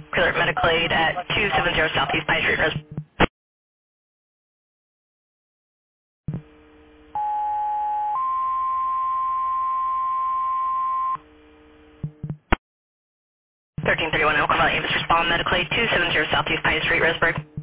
Medical aid at 270 Southeast Pine Street, 1331 Oakland Valley, Ames, respond Medical aid 270 Southeast Pine Street, Resburg.